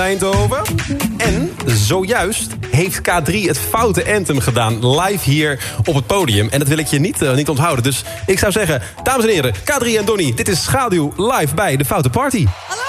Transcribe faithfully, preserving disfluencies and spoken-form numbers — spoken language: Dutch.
Eindhoven. En zojuist heeft K drie het foute anthem gedaan. Live hier op het podium. En dat wil ik je niet, uh, niet onthouden. Dus ik zou zeggen, dames en heren, K drie en Donnie, dit is Schaduw live bij de Foute Party. Hallo.